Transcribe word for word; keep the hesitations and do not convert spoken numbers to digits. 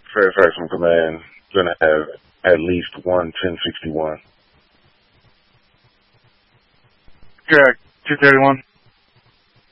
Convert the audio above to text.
Fairfax from Command, gonna have at least one ten sixty-one. Correct. two thirty-one.